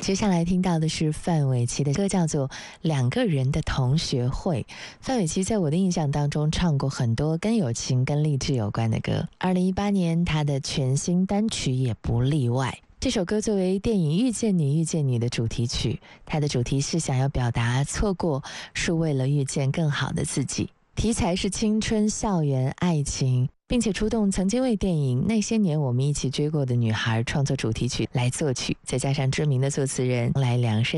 接下来听到的是范玮琪的歌，叫做《两个人的同学会》。范玮琪在我的印象当中唱过很多跟友情、跟励志有关的歌。2018年，他的全新单曲也不例外。这首歌作为电影《遇见你，遇见你》的主题曲，它的主题是想要表达错过是为了遇见更好的自己。题材是青春、校园、爱情，并且出动曾经为电影《那些年我们一起追过的女孩》创作主题曲来作曲，再加上知名的作词人来量身